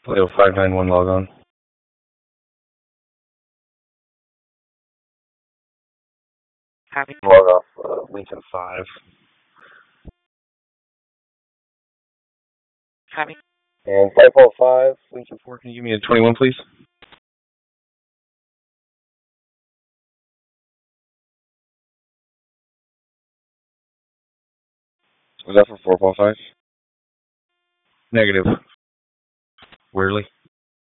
Plato 591 log on. Copy. Log off Lincoln 5. Copy. And 545, Lincoln 4, can you give me a 21, please? Was that for 445? Negative. Weirdly.